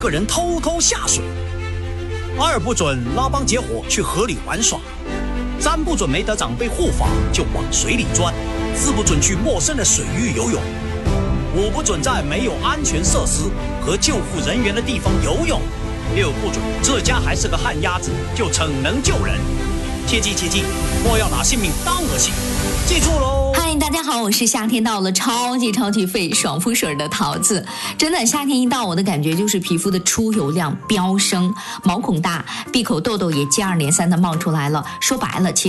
个人偷偷下水。2不准拉帮结伙去河里玩耍。3不准没得长辈护法就往水里钻。4不准去陌生的水域游泳。5不准在没有安全设施和救护人员的地方游泳。6不准这家还是个旱鸭子就逞能救人。切记切记，莫要拿性命当儿戏，记住喽！ 嗨，大家好，我是夏天到了超级费爽肤水的桃子。真的，夏天一到，我的感觉就是皮肤的出油量飙升，毛孔大，闭口痘痘也接二连三的冒出来了。说白了，其